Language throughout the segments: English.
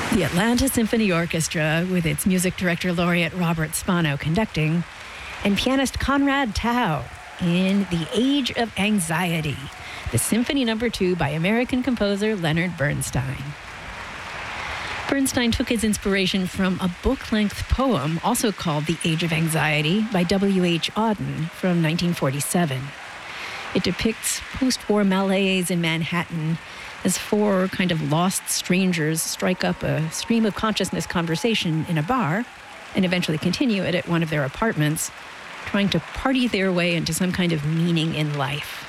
The Atlanta Symphony Orchestra, with its music director laureate Robert Spano conducting, and pianist Conrad Tao in The Age of Anxiety, the Symphony No. 2 by American composer Leonard Bernstein. Bernstein took his inspiration from a book-length poem, also called The Age of Anxiety, by W.H. Auden from 1947. It depicts post-war malaise in Manhattan as four kind of lost strangers strike up a stream of consciousness conversation in a bar and eventually continue it at one of their apartments, trying to party their way into some kind of meaning in life.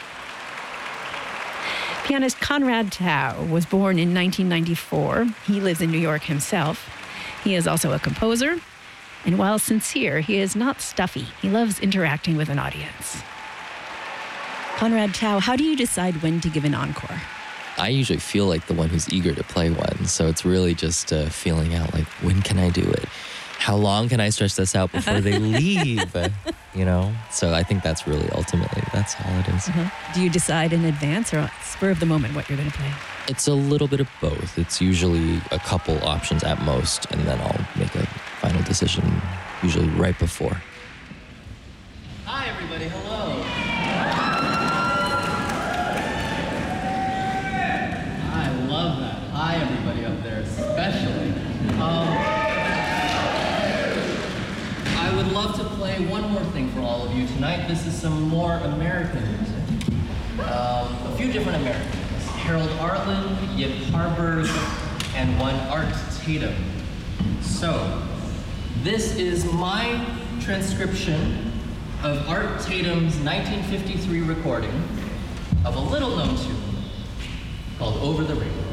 Pianist Conrad Tao was born in 1994. He lives in New York himself. He is also a composer, and while sincere, he is not stuffy. He loves interacting with an audience. Conrad Tao, how do you decide when to give an encore? I usually feel like the one who's eager to play one, so it's really just feeling out, like, when can I do it? How long can I stretch this out before they leave? So I think that's really ultimately, that's all it is. Do you decide in advance or spur of the moment what you're going to play? It's a little bit of both. It's usually a couple options at most, and then I'll make a final decision, usually right before. Hi, everybody. Hello. I love that. Hi, everybody up there, especially. I would love to play one more thing for all of you tonight. This is some more American music. A few different Americans. Harold Arlen, Yip Harburg, and one Art Tatum. So, this is my transcription of Art Tatum's 1953 recording of a little-known tune called Over the Rainbow.